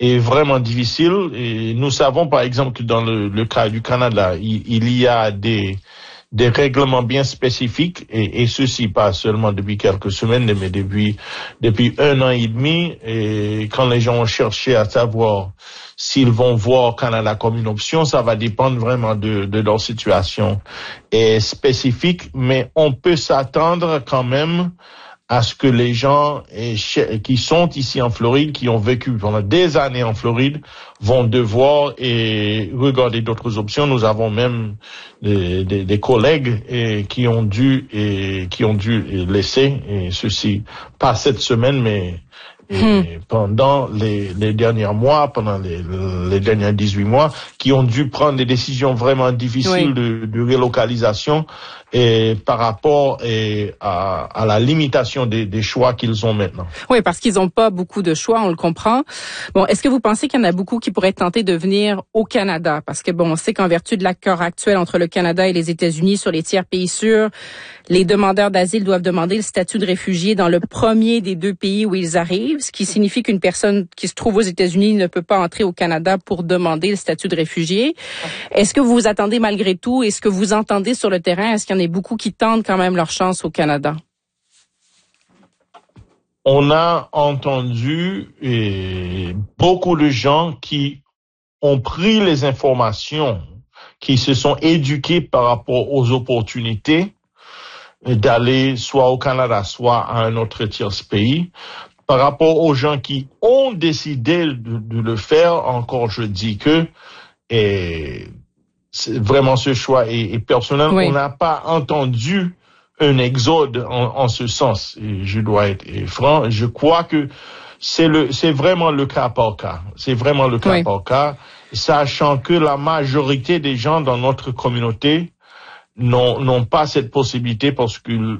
est vraiment difficile. Et nous savons, par exemple, que dans le cas du Canada, il y a des règlements bien spécifiques, et ceci pas seulement depuis quelques semaines, mais depuis 1 an et demi, et quand les gens ont cherché à savoir s'ils vont voir Canada comme une option, ça va dépendre vraiment de leur situation spécifique, mais on peut s'attendre quand même à ce que les gens qui sont ici en Floride, qui ont vécu pendant des années en Floride, vont devoir regarder d'autres options. Nous avons même des collègues qui ont dû laisser, et ceci pas cette semaine, mais pendant les derniers mois, pendant les derniers 18 mois, qui ont dû prendre des décisions vraiment difficiles de relocalisation, et par rapport à la limitation des choix qu'ils ont maintenant. Oui, parce qu'ils n'ont pas beaucoup de choix, on le comprend. Bon, est-ce que vous pensez qu'il y en a beaucoup qui pourraient tenter de venir au Canada? Parce que on sait qu'en vertu de l'accord actuel entre le Canada et les États-Unis sur les tiers pays sûrs, les demandeurs d'asile doivent demander le statut de réfugié dans le premier des 2 pays où ils arrivent, ce qui signifie qu'une personne qui se trouve aux États-Unis ne peut pas entrer au Canada pour demander le statut de réfugié. Est-ce que vous vous attendez malgré tout? Est-ce que vous entendez sur le terrain? Est-ce qu'il y en a beaucoup qui tentent quand même leur chance au Canada? On a entendu beaucoup de gens qui ont pris les informations, qui se sont éduqués par rapport aux opportunités d'aller soit au Canada, soit à un autre tiers pays. Par rapport aux gens qui ont décidé de le faire, encore je dis que vraiment ce choix est personnel. Oui. On n'a pas entendu un exode en ce sens. Et je dois être franc. Je crois que c'est vraiment le cas par cas. C'est vraiment le cas par cas, sachant que la majorité des gens dans notre communauté n'ont pas cette possibilité parce qu'ils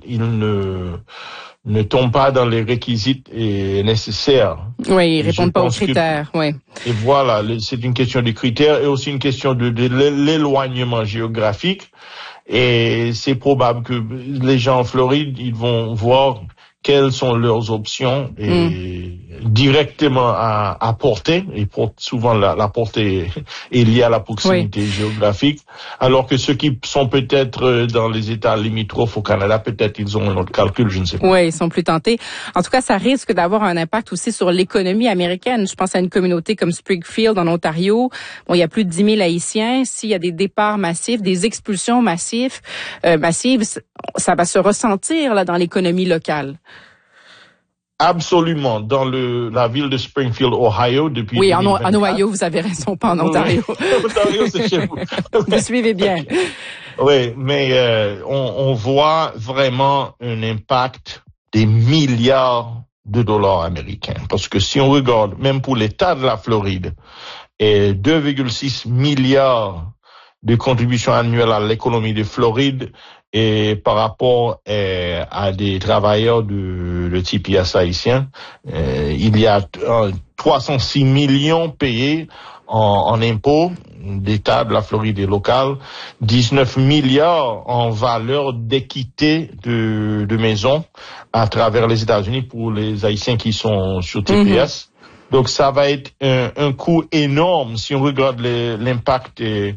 ne tombent pas dans les requisites nécessaires. Oui, ils répondent pas aux critères, oui. Et voilà, c'est une question de critères et aussi une question de l'éloignement géographique. Et c'est probable que les gens en Floride, ils vont voir quelles sont leurs options directement à porter. Et souvent, la portée est liée à la proximité géographique. Alors que ceux qui sont peut-être dans les États limitrophes au Canada, peut-être ils ont un autre calcul, je ne sais pas. Oui, ils sont plus tentés. En tout cas, ça risque d'avoir un impact aussi sur l'économie américaine. Je pense à une communauté comme Springfield en Ontario. Bon, il y a plus de 10 000 Haïtiens. S'il y a des départs massifs, des expulsions massives, ça va se ressentir là dans l'économie locale. Absolument. Dans la ville de Springfield, Ohio, depuis 2024. En Ohio, vous avez raison, pas en Ontario. Ontario, c'est chez vous. Vous suivez bien. Oui, mais on voit vraiment un impact des milliards de dollars américains. Parce que si on regarde, même pour l'État de la Floride, 2,6 milliards de contributions annuelles à l'économie de Floride, et par rapport à des travailleurs de TPS haïtiens, il y a 306 millions payés en impôts d'État de la Floride et local, 19 milliards en valeur d'équité de maisons à travers les États-Unis pour les Haïtiens qui sont sur TPS. Donc ça va être un coût énorme si on regarde l'impact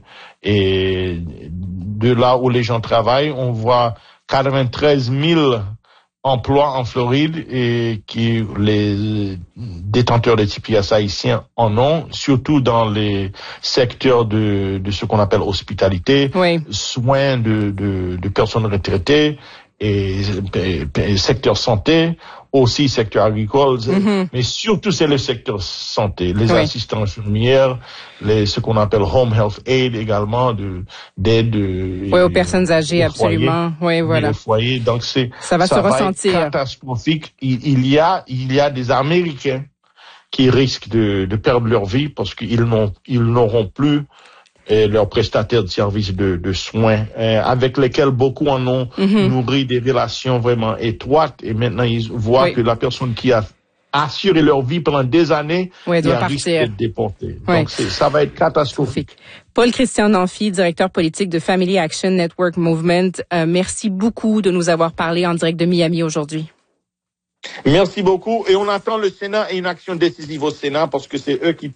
de là où les gens travaillent. On voit 93 000 emplois en Floride et qui les détenteurs de TPS haïtiens en ont, surtout dans les secteurs de ce qu'on appelle hospitalité, soins de personnes retraitées et secteur santé, aussi secteur agricole, mais surtout c'est le secteur santé, les assistants infirmières, ce qu'on appelle home health aid également, d'aide aux personnes âgées, absolument. Oui, voilà. Foyers. Donc ça va se ressentir. Être catastrophique. Il y a des Américains qui risquent de perdre leur vie parce qu'ils n'auront plus leurs prestataires de services de soins, avec lesquels beaucoup en ont nourri des relations vraiment étroites, et maintenant ils voient que la personne qui a assuré leur vie pendant des années risque d'être déportée. Donc ça va être catastrophique. Paul-Christian Nanfi, directeur politique de Family Action Network Movement, merci beaucoup de nous avoir parlé en direct de Miami aujourd'hui. Merci beaucoup, et on attend le Sénat et une action décisive au Sénat parce que c'est eux qui